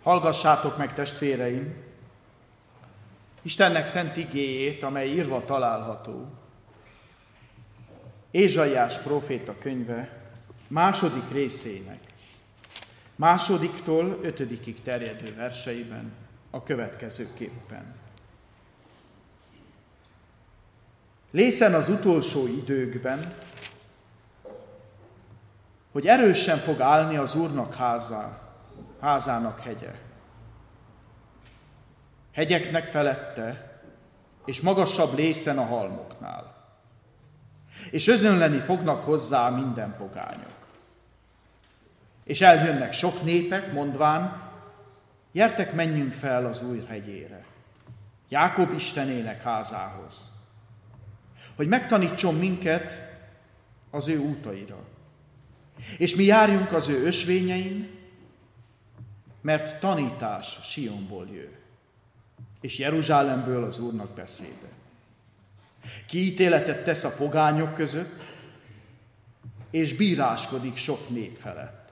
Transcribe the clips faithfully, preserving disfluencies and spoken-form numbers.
Hallgassátok meg, testvéreim, Istennek szent igéjét, amely írva található. Ézsaiás próféta könyve második részének, másodiktól ötödikig terjedő verseiben a következőképpen. Lészen az utolsó időkben, hogy erősen fog állni az Úrnak házá, házának hegye. Hegyeknek felette, és magasabb lészen a halmoknál. És özönleni fognak hozzá minden pogányok. És eljönnek sok népek, mondván, gyertek, menjünk fel az Úr hegyére, Jákob Istenének házához, hogy megtanítson minket az ő útaira. És mi járjunk az ő ösvényein, mert tanítás Sionból jő, és Jeruzsálemből az Úrnak beszéde. Ki ítéletet tesz a pogányok között, és bíráskodik sok nép felett.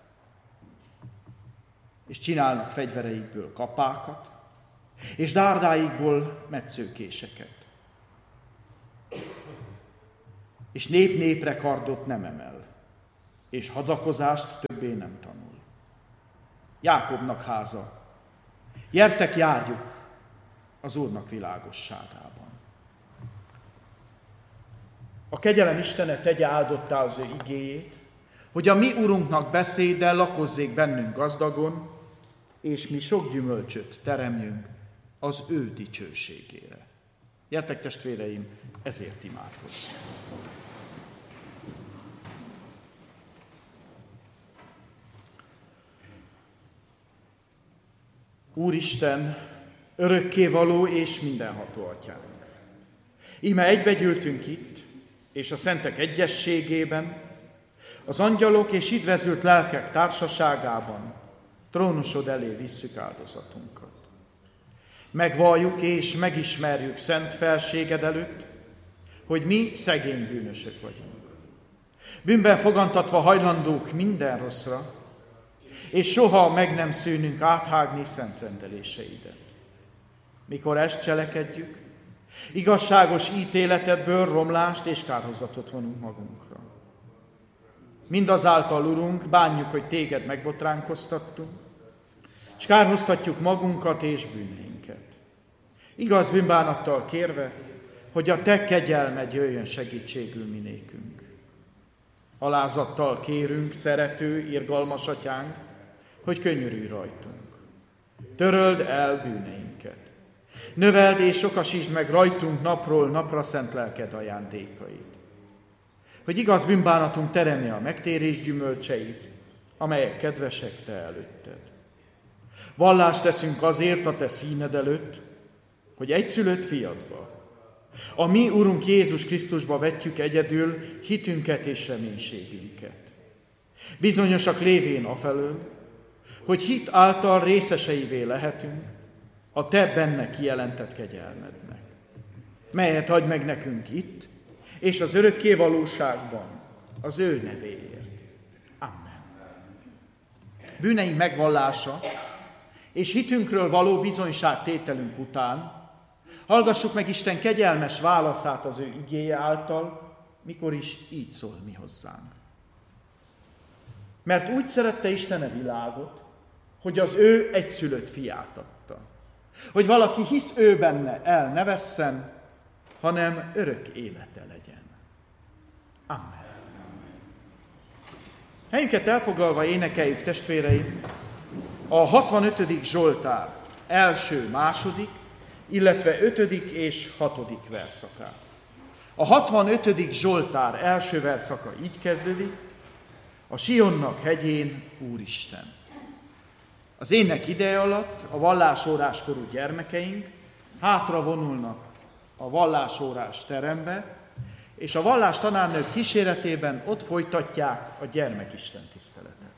És csinálnak fegyvereikből kapákat, és dárdáikból metszőkéseket. És nép népre kardot nem emel, és hadakozást többé nem tanul. Jákobnak háza, gyertek, járjuk az Úrnak világosságában. A kegyelem Istene tegye áldottá az ő igéjét, hogy a mi Urunknak beszéde lakozzék bennünk gazdagon, és mi sok gyümölcsöt teremjünk az ő dicsőségére. Gyertek, testvéreim, ezért imádkozzunk. Úristen, örökkévaló és mindenható Atyánk! Íme egybegyűltünk itt, és a szentek egyességében, az angyalok és idvezült lelkek társaságában trónusod elé visszük áldozatunkat. Megvalljuk és megismerjük szent felséged előtt, hogy mi szegény bűnösök vagyunk. Bűnben fogantatva hajlandók minden rosszra, és soha meg nem szűnünk áthágni szent rendeléseidet. Mikor ezt cselekedjük, igazságos ítéletedből romlást és kárhozatot vonunk magunkra. Mindazáltal, Urunk, bánjuk, hogy téged megbotránkoztattunk, és kárhoztatjuk magunkat és bűneinket. Igaz bűnbánattal kérve, hogy a te kegyelmed jöjjön segítségül mi nékünk. Alázattal kérünk, szerető, irgalmas Atyánk, hogy könyörülj rajtunk. Töröld el bűneinket. Növeld és sokasítsd meg rajtunk napról napra szent lelked ajándékait. Hogy igaz bűnbánatunk teremje a megtérés gyümölcseit, amelyek kedvesek te előtted. Vallást teszünk azért a te színed előtt, hogy egyszülött fiadba, a mi Urunk Jézus Krisztusba vetjük egyedül hitünket és reménységünket. Bizonyosak lévén afelől, hogy hit által részeseivé lehetünk a te benne kijelentett kegyelmednek, melyet adj meg nekünk itt, és az örökké valóságban az ő nevéért. Amen. Bűneink megvallása és hitünkről való bizonyságtételünk után hallgassuk meg Isten kegyelmes válaszát az ő igéje által, mikor is így szól mi hozzánk. Mert úgy szerette Isten a világot, hogy az ő egyszülött fiát adta, hogy valaki hisz ő benne, el ne vesszen, hanem örök élete legyen. Amen. Helyünket elfoglalva énekeljük, testvéreim, a hatvanötödik Zsoltár első, második, illetve ötödik és hatodik verszakát. A hatvanötödik Zsoltár első verszaka így kezdődik: a Sionnak hegyén Úristen. Az ének ideje alatt a vallásóráskorú gyermekeink hátra vonulnak a vallásórás terembe, és a vallás tanárnők kíséretében ott folytatják a gyermekisten tiszteletet.